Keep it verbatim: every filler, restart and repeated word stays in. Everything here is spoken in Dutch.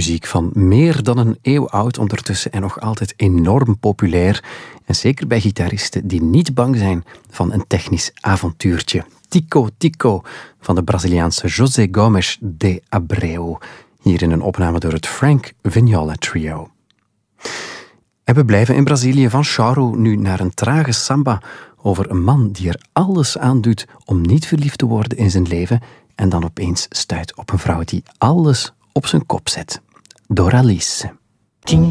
Muziek van meer dan een eeuw oud ondertussen en nog altijd enorm populair. En zeker bij gitaristen die niet bang zijn van een technisch avontuurtje. Tico Tico van de Braziliaanse José Gomes de Abreu. Hier in een opname door het Frank Vignola Trio. En we blijven in Brazilië, van Charo nu naar een trage samba over een man die er alles aan doet om niet verliefd te worden in zijn leven en dan opeens stuit op een vrouw die alles op zijn kop zet. Doralice.